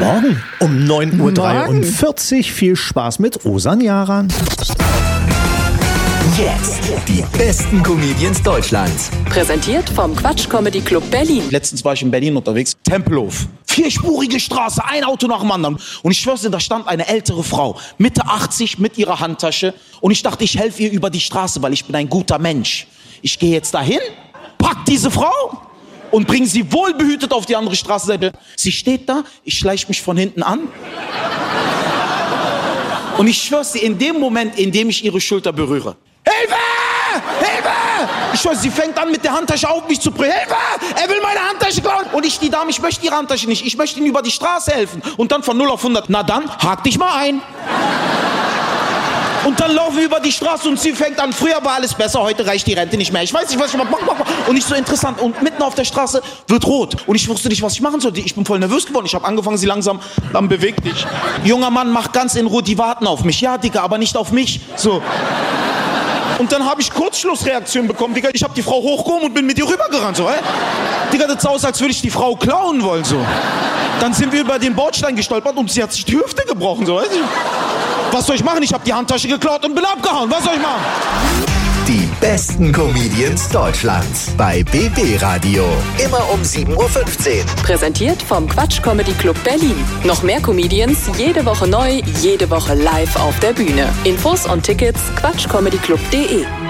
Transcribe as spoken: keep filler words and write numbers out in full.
Morgen um neun Uhr dreiundvierzig. Viel Spaß mit Ozan Yaran. Jetzt die besten Comedians Deutschlands. Präsentiert vom Quatsch Comedy Club Berlin. Letztens war ich in Berlin unterwegs. Tempelhof. Vierspurige Straße, ein Auto nach dem anderen. Und ich schwör's dir, da stand eine ältere Frau, Mitte achtzig, mit ihrer Handtasche. Und ich dachte, ich helfe ihr über die Straße, weil ich bin ein guter Mensch. Ich gehe jetzt dahin, pack diese Frau und bringe sie wohlbehütet auf die andere Straßenseite. Sie steht da, ich schleiche mich von hinten an. Und ich schwör's dir, in dem Moment, in dem ich ihre Schulter berühre, Hilfe! Hilfe! Ich schwör's, sie fängt an, mit der Handtasche auf mich zu bringen. Hilfe! Er will meine Handtasche klauen! Und ich, die Dame, ich möchte ihre Handtasche nicht. Ich möchte ihnen über die Straße helfen. Und dann von null auf hundert. Na dann, hak dich mal ein. Und dann laufen wir über die Straße und sie fängt an, früher war alles besser, heute reicht die Rente nicht mehr. Ich weiß nicht, was ich mache. Und nicht so interessant. Und mitten auf der Straße wird rot. Und ich wusste nicht, was ich machen sollte. Ich bin voll nervös geworden. Ich habe angefangen, sie langsam, dann beweg dich. Junger Mann, mach ganz in Ruhe, die warten auf mich. Ja, Digga, aber nicht auf mich. So. Und dann habe ich Kurzschlussreaktion bekommen, Digga. Ich habe die Frau hochgehoben und bin mit ihr rübergerannt, so, ey. Digga, das sah aus, als würde ich die Frau klauen wollen, so. Dann sind wir über den Bordstein gestolpert und sie hat sich die Hüfte gebrochen, so, weißt du? Was soll ich machen? Ich habe die Handtasche geklaut und bin abgehauen. Was soll ich machen? Die besten Comedians Deutschlands bei B B Radio. Immer um sieben Uhr fünfzehn. Präsentiert vom Quatsch Comedy Club Berlin. Noch mehr Comedians, jede Woche neu, jede Woche live auf der Bühne. Infos und Tickets quatschcomedyclub punkt de.